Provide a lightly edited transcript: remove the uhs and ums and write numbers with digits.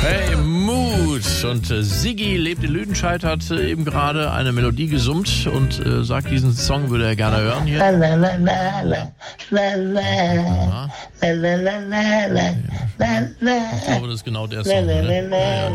Hey, Mut! Und Siggi lebt in Lüdenscheid, hat eben gerade eine Melodie gesummt und sagt, diesen Song würde er gerne hören hier. Ich glaube, das ist genau der Song. Ne? Ja.